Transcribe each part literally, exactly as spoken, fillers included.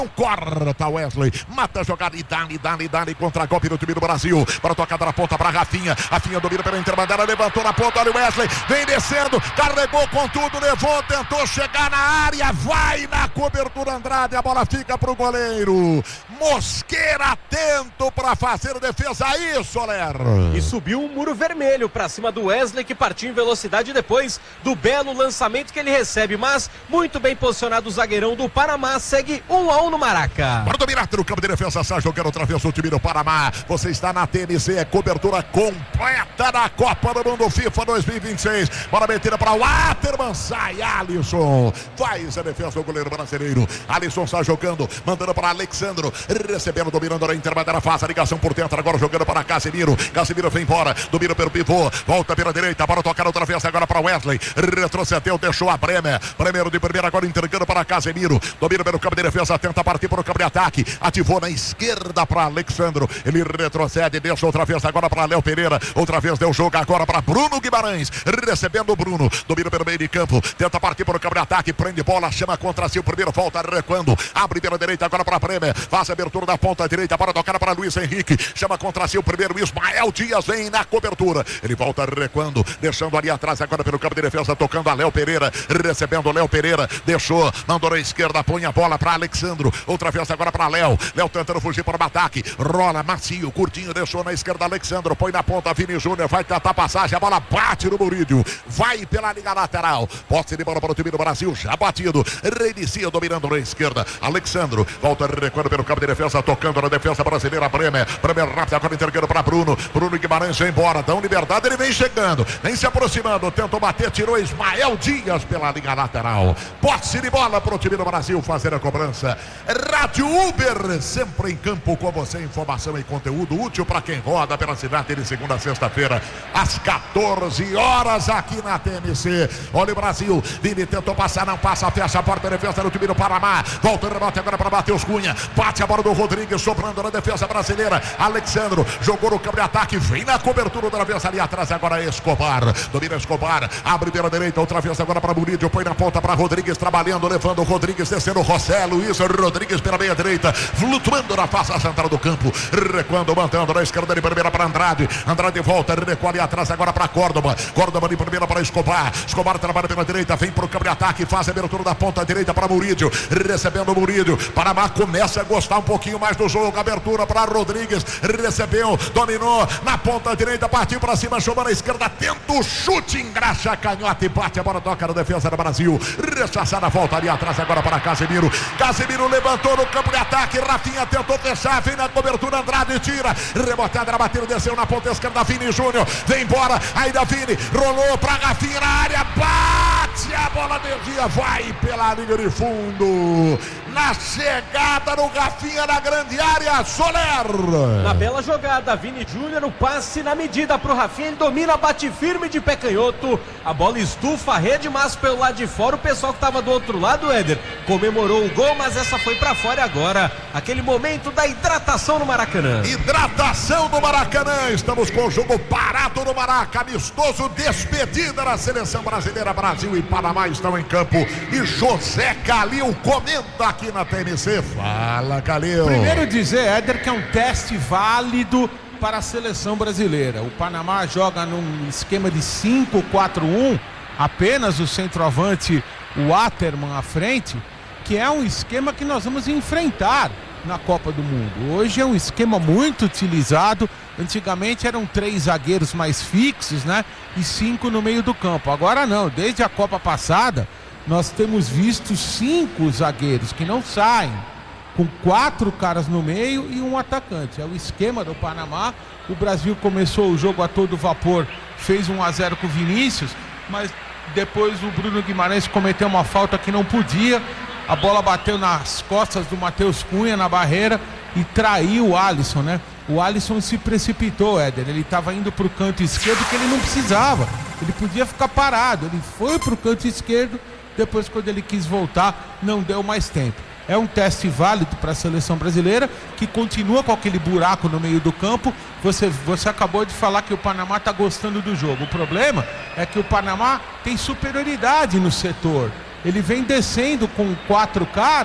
Corta Wesley, mata a jogada e dá-lhe, dá-lhe, dá-lhe contra golpe no time do Brasil. Para tocada na ponta para Rafinha. Rafinha domina pela interbandeira, levantou na ponta. Olha o Wesley, vem descendo, carregou com tudo, levou, tentou chegar na área, vai na cobertura Andrade. A bola fica para o goleiro Mosqueira, atento para fazer a defesa aí, Soler. E subiu um muro vermelho para cima do Wesley, que partiu em velocidade depois do belo lançamento que ele recebe. Mas muito bem posicionado o zagueirão do Panamá, segue um a um no Maraca. Para dominar no campo de defesa, sai jogando outra vez o time do Panamá. Você está na T N C, é cobertura completa da Copa do Mundo FIFA dois mil e vinte e seis. Bola metida para o Waterman, sai Alisson, faz a defesa do goleiro brasileiro. Alisson está jogando, mandando para Alexandro, recebendo, dominando a interbandeira, faz a ligação por dentro, agora jogando para Casemiro. Casemiro vem embora, domina pelo pivô, volta pela direita, para tocar outra vez agora para Wesley, retrocedeu, deixou a Bremer, Bremer de primeira, agora entregando para Casemiro, domina pelo campo de defesa, tenta partir para o campo de ataque, ativou na esquerda para Alexandro, ele retrocede, deixa outra vez agora para Léo Pereira, outra vez deu jogo agora para Bruno Guimarães, recebendo o Bruno, domina pelo meio de campo, tenta partir para o campo de ataque, prende bola, chama contra si, o primeiro volta recuando, abre pela direita agora para Bremer, faz a abertura da ponta direita para tocar para Luiz Henrique, chama contra si o primeiro, Ismael Dias vem na cobertura, ele volta recuando, deixando ali atrás agora pelo campo de defesa, tocando a Léo Pereira, recebendo o Léo Pereira, deixou, mandou na esquerda, põe a bola para Alexandro, outra vez agora para Léo, Léo tentando fugir para o ataque, rola macio, curtinho, deixou na esquerda Alexandro, põe na ponta Vini Júnior, vai tentar passagem, a bola bate no Murídio, vai pela linha lateral, posse de bola para o time do Brasil, já batido, reinicia dominando na esquerda, Alexandro, volta recuando pelo campo de defesa, tocando na defesa brasileira, Bremer, Bremer rápido, agora entregando para Bruno, Bruno Guimarães vai embora, dão liberdade, ele vem chegando, vem se aproximando, tentou bater, tirou Ismael Dias pela linha lateral, posse de bola para o time do Brasil fazer a cobrança. Rádio Uber, sempre em campo com você, informação e conteúdo útil para quem roda pela cidade de segunda a sexta-feira, às quatorze horas aqui na T N C. Olha o Brasil, Vini tentou passar, não passa, fecha a porta, defesa do time do Panamá, volta o rebote agora para Matheus Cunha, bate a bola do Rodrigues, sobrando na defesa brasileira, Alexandro, jogou no campo de ataque, vem na cobertura outra vez ali atrás, agora Escobar, domina Escobar, abre pela direita, outra vez agora para Murídio, põe na ponta para Rodrigues, trabalhando, levando o Rodrigues, descendo o José Luiz Rodrigues pela meia direita, flutuando na face central do campo, recuando, mantendo na esquerda de primeira para Andrade, Andrade volta, recua ali atrás agora para Córdoba, Córdoba de primeira para Escobar, Escobar trabalha pela direita, vem para o campo de ataque, faz a abertura da ponta direita para Murídio, recebendo o Murídio, Panamá começa a gostar um pouquinho mais do jogo, abertura para Rodrigues, recebeu, dominou, na ponta direita, partiu para cima, chamou na esquerda, tenta o chute, engraxa a canhota e bate a bola, toca na defesa do Brasil, rechaçada, volta ali atrás agora para Casemiro, Casemiro levantou no campo de ataque, Rafinha tentou fechar, vem na cobertura, Andrade tira, rebotada, bateu, desceu na ponta esquerda, Vini Júnior, vem embora, ainda Vini, rolou para Rafinha na área, bate, a bola desvia, vai pela linha de fundo, na chegada no Rafinha na grande área, Soler. Na bela jogada, Vini Júnior, o passe na medida pro Rafinha, ele domina, bate firme de pé canhoto, a bola estufa a rede, mas pelo lado de fora, o pessoal que estava do outro lado, Éder, comemorou o gol, mas essa foi pra fora agora, aquele momento da hidratação no Maracanã. Hidratação no Maracanã, estamos com o jogo parado no Maraca, amistoso, despedida da seleção brasileira, Brasil e Panamá estão em campo, e José Calil comenta aqui na T N C, fala Calil. Primeiro dizer, Éder, que é um teste válido para a seleção brasileira, o Panamá joga num esquema de cinco quatro um, apenas o centroavante, o Waterman à frente, que é um esquema que nós vamos enfrentar na Copa do Mundo. Hoje é um esquema muito utilizado, antigamente eram três zagueiros mais fixos, né, e cinco no meio do campo, agora não, desde a Copa passada, nós temos visto cinco zagueiros que não saem, com quatro caras no meio e um atacante, é o esquema do Panamá. O Brasil começou o jogo a todo vapor, fez um a zero com o Vinícius, mas depois o Bruno Guimarães cometeu uma falta que não podia, a bola bateu nas costas do Matheus Cunha na barreira e traiu o Alisson, né? O Alisson se precipitou, Éder, ele estava indo para o canto esquerdo que ele não precisava, ele podia ficar parado, ele foi para o canto esquerdo, depois quando ele quis voltar não deu mais tempo. É um teste válido para a seleção brasileira, que continua com aquele buraco no meio do campo. Você, você acabou de falar que o Panamá está gostando do jogo. O problema é que o Panamá tem superioridade no setor. Ele vem descendo com quatro caras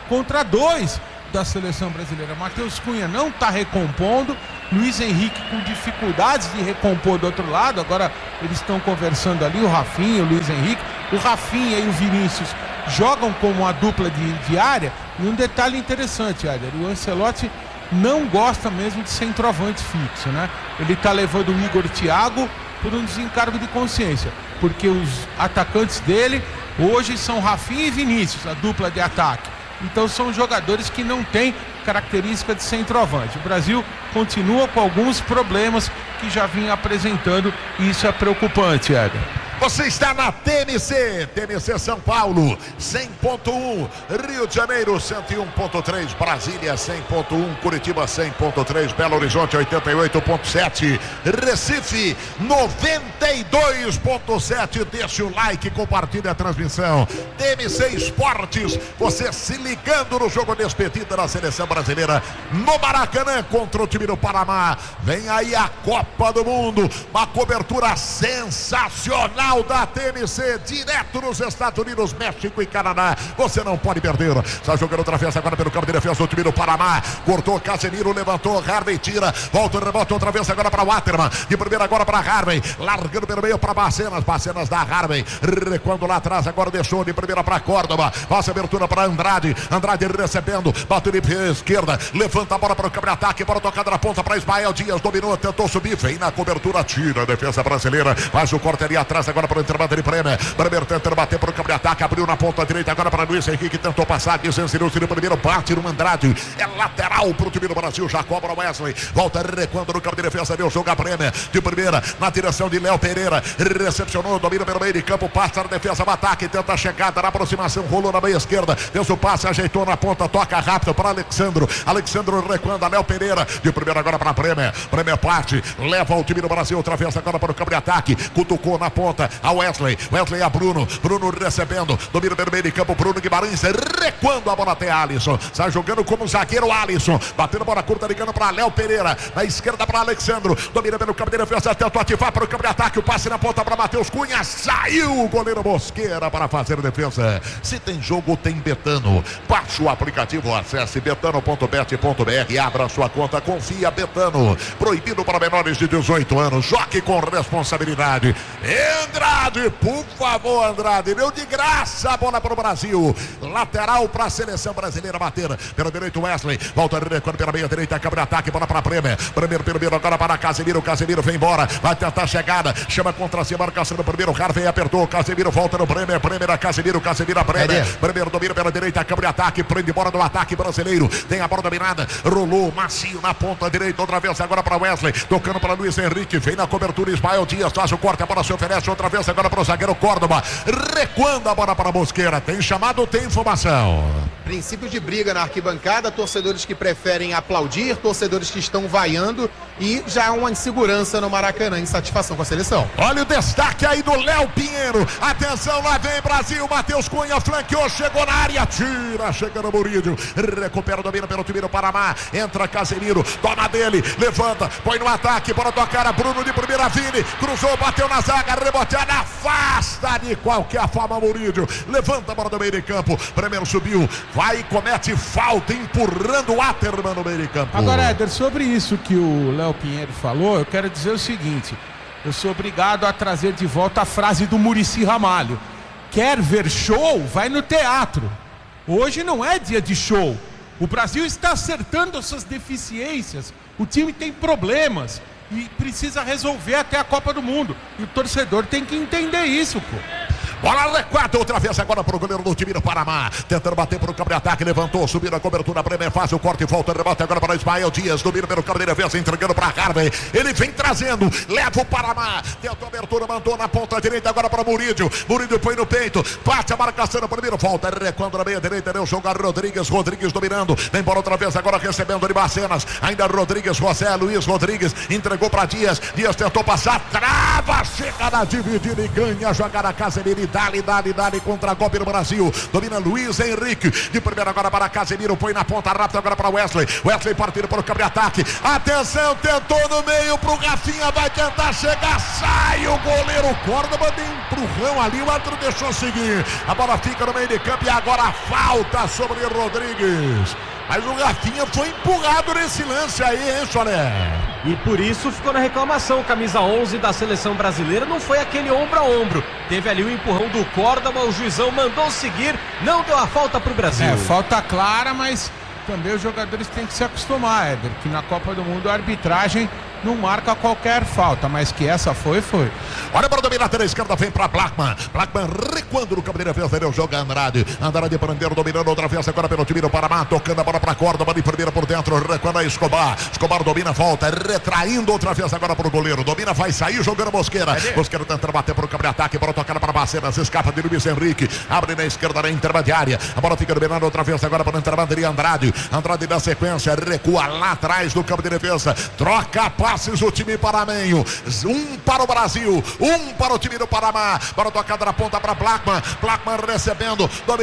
contra dois da seleção brasileira. Matheus Cunha não está recompondo, Luiz Henrique com dificuldades de recompor do outro lado. Agora eles estão conversando ali, o Rafinha, o Luiz Henrique, o Rafinha e o Vinícius jogam como uma dupla de, de área. E um detalhe interessante, Éder, o Ancelotti não gosta mesmo de centroavante fixo, né? Ele está levando o Igor Thiago por um desencargo de consciência, porque os atacantes dele hoje são Rafinha e Vinícius, a dupla de ataque. Então são jogadores que não têm característica de centroavante. O Brasil continua com alguns problemas que já vinha apresentando e isso é preocupante, Éder. Você está na T M C, T M C São Paulo, cem ponto um, Rio de Janeiro, cento e um ponto três, Brasília, cem ponto um, Curitiba, cem ponto três, Belo Horizonte, oitenta e oito ponto sete, Recife, noventa e dois ponto sete. Deixa o like, compartilha a transmissão. T M C Esportes, você se ligando no jogo despedida da seleção brasileira no Maracanã contra o time do Panamá. Vem aí a Copa do Mundo, uma cobertura sensacional da T M C, direto nos Estados Unidos, México e Canadá. Você não pode perder. Está jogando outra vez agora pelo campo de defesa do time do Panamá. Cortou Casemiro, levantou, Harvey tira, volta, rebota outra vez agora para o Waterman. De primeira agora para Harvey, largando pelo meio para Bacenas, Bacenas da Harvey, recuando lá atrás, agora deixou de primeira para Córdoba, faz abertura para Andrade, Andrade recebendo, bateu de esquerda, levanta a bola para o câmbio de ataque, bola tocada na ponta para Ismael Dias, dominou, tentou subir, vem na cobertura, tira a defesa brasileira, faz o corte ali atrás, agora para o intervalo de Bremer. Bremer tentando bater para o campo de ataque, abriu na ponta direita agora para Luiz Henrique, tentou passar, desensinou o primeiro, bate no Andrade, é lateral para o time do Brasil, já cobra o Wesley, volta recuando no campo de defesa, deu jogo a Bremer, de primeira, na direção de Léo Pereira, recepcionou, domina pelo meio de campo, passa na defesa, o ataque, tenta a chegada na aproximação, rolou na meia esquerda, deu o passe, ajeitou na ponta, toca rápido para Alexandro, Alexandro recuando a Léo Pereira, de primeira agora para Bremer, Bremer parte, leva o time do Brasil, outra vez agora para o campo de ataque, cutucou na ponta, a Wesley, Wesley a Bruno, Bruno recebendo, domina pelo meio de campo, Bruno Guimarães recuando a bola até Alisson, está jogando como zagueiro Alisson, batendo a bola curta, ligando para Léo Pereira, na esquerda para Alexandro, domina pelo campo de defesa, tentou ativar para o campo de ataque, o passe na ponta para Matheus Cunha, saiu o goleiro Mosqueira para fazer defesa. Se tem jogo, tem Betano, baixe o aplicativo, acesse betano ponto bet ponto br, abra sua conta, confia. Betano, proibido para menores de dezoito anos, jogue com responsabilidade. Andrade, por favor, Andrade, deu de graça a bola para o Brasil, lateral para a seleção brasileira bater, pelo direito Wesley, volta recuando pela meia direita, câmara de ataque, bola para Bremer, Bremer primeiro agora para Casemiro, Casemiro vem embora, vai tentar a chegada, chama contra si, marcação no primeiro, Harvey apertou, Casemiro volta no Bremer, Bremer a Casemiro, Casemiro a Bremer, Bremer domina pela direita, câmara de ataque, prende bola do ataque brasileiro, tem a bola dominada, rolou macio na ponta direita, outra vez agora para Wesley, tocando para Luiz Henrique, vem na cobertura Ismael Dias, faz o corte, a bola se oferece outra vez agora para o zagueiro Córdoba, recuando a bola para Mosqueira, tem chamado, tem informação. Princípio de briga na arquibancada, torcedores que preferem aplaudir, torcedores que estão vaiando e já há uma insegurança no Maracanã, insatisfação com a seleção. Olha o destaque aí do Léo Pinheiro, atenção, lá vem Brasil, Matheus Cunha flanqueou, chegou na área, tira, chega no Murídio, recupera, domina pelo time do Panamá, entra Casemiro, toma dele, levanta, põe no ataque, bora tocar a Bruno de primeira, Vini, cruzou, bateu na zaga, reboteada, afasta de qualquer forma Murídio, levanta a bola do meio de campo, primeiro subiu, vai e comete falta, empurrando o Waterman no meio de campo. Agora, Éder, sobre isso que o Léo Pinheiro falou, eu quero dizer o seguinte, eu sou obrigado a trazer de volta a frase do Muricy Ramalho, quer ver show, vai no teatro, hoje não é dia de show, o Brasil está acertando as suas deficiências, o time tem problemas e precisa resolver até a Copa do Mundo, e o torcedor tem que entender isso, pô. Bola recuada outra vez agora para o goleiro do time do Panamá, tentando bater para o campo de ataque, levantou, subindo a cobertura, Bremer faz o corte, volta, rebate agora para Ismael Dias, domina pelo campo de defesa, entregando para Harvey, ele vem trazendo, leva o Panamá, tentou a abertura, mandou na ponta direita agora para Murídio, Murídio põe no peito, bate a marcação no primeiro, volta, recuando na meia direita, deu jogo a Rodrigues, Rodrigues dominando, vem embora outra vez agora recebendo de Bacenas, ainda Rodrigues, José Luiz Rodrigues, entregou para Dias, Dias tentou passar, trava, chega na dividida e ganha a jogada Casemiro, dali, dali, dali, dali, contra-golpe no Brasil. Domina Luiz Henrique. De primeira agora para Casemiro. Põe na ponta rápida agora para Wesley. Wesley partindo para o campo de ataque. Atenção, tentou no meio pro Rafinha. Vai tentar chegar. Sai o goleiro Córdoba. Deu um empurrão ali. O outro deixou seguir. A bola fica no meio de campo. E agora falta sobre Rodrigues. Mas o Rafinha foi empurrado nesse lance aí, hein, Soler? E por isso ficou na reclamação. Camisa onze da seleção brasileira não foi aquele ombro a ombro. Teve ali o empurrão do Córdoba, o juizão mandou seguir, não deu a falta pro Brasil. É, falta clara, mas também os jogadores têm que se acostumar, Éder, que na Copa do Mundo a arbitragem não marca qualquer falta, mas que essa foi, foi. Olha para dominar pela esquerda, vem para Blackman. Blackman recuando no campo de defesa, ele joga Andrade. Andrade prendendo, dominando outra vez agora pelo time do Panamá, tocando a bola para Córdoba, de primeira por dentro, recuando a Escobar. Escobar domina, volta, retraindo outra vez agora para o goleiro. Domina, vai sair jogando Mosqueira. Mosqueira tentando bater para o campo de ataque, bola tocada para Bacenas, escapa de Luiz Henrique. Abre na esquerda, na intermediária. A bola fica dominando outra vez agora para o intermediário Andrade. Andrade na sequência, recua lá atrás do campo de defesa. Troca passes o time panamenho. Um para o Brasil, um para o time do Panamá. Para a tocada na ponta para Blackman. Blackman recebendo.